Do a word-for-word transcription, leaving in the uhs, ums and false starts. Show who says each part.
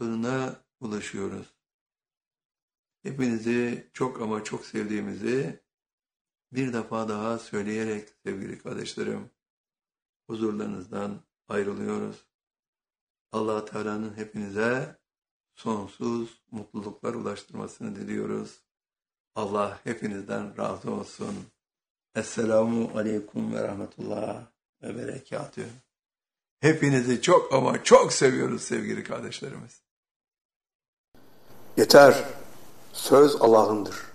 Speaker 1: rahatlığına ulaşıyoruz. Hepinizi çok ama çok sevdiğimizi bir defa daha söyleyerek sevgili kardeşlerim, huzurlarınızdan ayrılıyoruz. Allah Teala'nın hepinize sonsuz mutluluklar ulaştırmasını diliyoruz. Allah hepinizden razı olsun. Esselamu aleyküm ve rahmetullah ve berekatühü. Hepinizi çok ama çok seviyoruz sevgili kardeşlerimiz.
Speaker 2: Yeter, söz Allah'ındır.